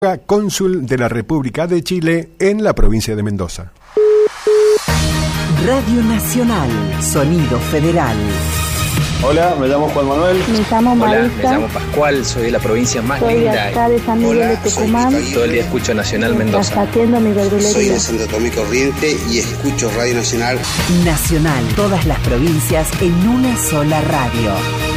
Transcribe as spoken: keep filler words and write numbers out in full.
Cónsul de la República de Chile en la provincia de Mendoza. Radio Nacional, Sonido Federal. Hola, me llamo Juan Manuel. Me llamo Marisa. Hola, me llamo Pascual, soy de la provincia más soy linda. Soy de acá de San Miguel de Tucumán. Todo el día escucho Nacional Mendoza. Atiendo mi verdulería. Soy de Santo Tomé Corriente y escucho Radio Nacional. Nacional, todas las provincias en una sola radio.